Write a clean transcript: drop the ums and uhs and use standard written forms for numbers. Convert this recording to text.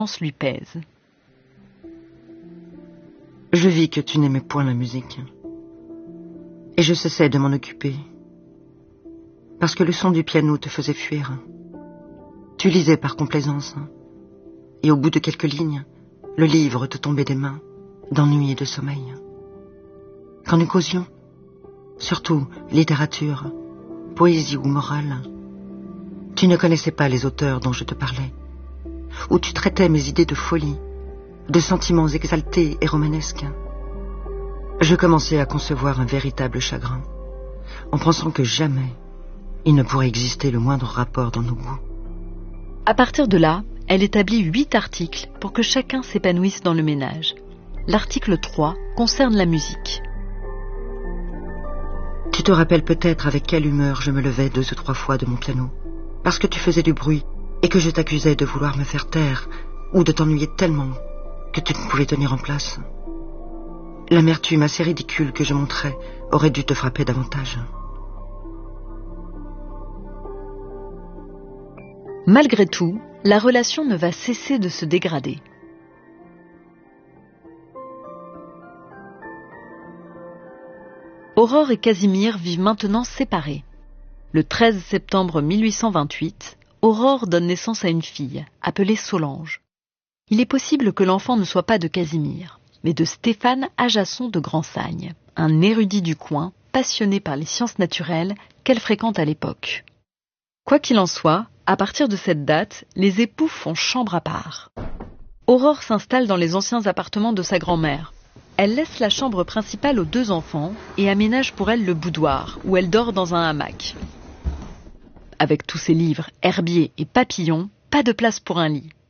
lui pèse. Je vis que tu n'aimais point la musique. Et je cessai de m'en occuper. Parce que le son du piano te faisait fuir. Tu lisais par complaisance. Et au bout de quelques lignes, le livre te tombait des mains, d'ennui et de sommeil. Quand nous causions, surtout littérature, poésie ou morale, tu ne connaissais pas les auteurs dont je te parlais, où tu traitais mes idées de folie, de sentiments exaltés et romanesques. Je commençais à concevoir un véritable chagrin, en pensant que jamais il ne pourrait exister le moindre rapport dans nos goûts. À partir de là, elle établit 8 articles pour que chacun s'épanouisse dans le ménage. L'article 3 concerne la musique. Tu te rappelles peut-être avec quelle humeur je me levais 2 ou 3 fois de mon piano, parce que tu faisais du bruit et que je t'accusais de vouloir me faire taire ou de t'ennuyer tellement que tu ne pouvais tenir en place. L'amertume assez ridicule que je montrais aurait dû te frapper davantage. Malgré tout, la relation ne va cesser de se dégrader. Aurore et Casimir vivent maintenant séparés. Le 13 septembre 1828, Aurore donne naissance à une fille, appelée Solange. Il est possible que l'enfant ne soit pas de Casimir, mais de Stéphane Ajasson de Grandsagne, un érudit du coin, passionné par les sciences naturelles qu'elle fréquente à l'époque. Quoi qu'il en soit, à partir de cette date, les époux font chambre à part. Aurore s'installe dans les anciens appartements de sa grand-mère. Elle laisse la chambre principale aux 2 enfants et aménage pour elle le boudoir, où elle dort dans un hamac. Avec tous ses livres, herbiers et papillons, pas de place pour un lit.